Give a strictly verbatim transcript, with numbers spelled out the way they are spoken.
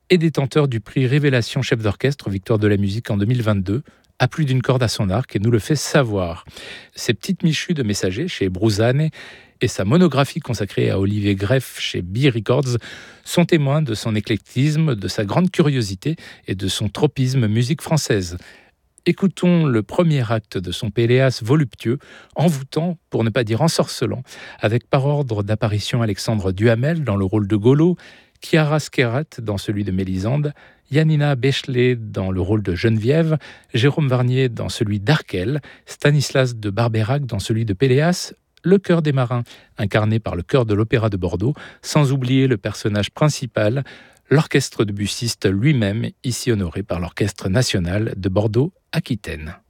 et détenteur du prix Révélation chef d'orchestre Victoire de la musique en deux mille vingt-deux, a plus d'une corde à son arc et nous le fait savoir. Ses petites Michues de Messager chez Bruzane et sa monographie consacrée à Olivier Greff chez Bee Records sont témoins de son éclectisme, de sa grande curiosité et de son tropisme musique française. Écoutons le premier acte de son Péléas voluptueux, envoûtant, pour ne pas dire ensorcelant, avec par ordre d'apparition Alexandre Duhamel dans le rôle de Golo, Chiara Skerat dans celui de Mélisande, Janina Bechelet dans le rôle de Geneviève, Jérôme Varnier dans celui d'Arkel, Stanislas de Barbeyrac dans celui de Péléas, le chœur des marins, incarné par le chœur de l'Opéra de Bordeaux, sans oublier le personnage principal, l'orchestre de Bussiste lui-même, ici honoré par l'Orchestre national de Bordeaux-Aquitaine.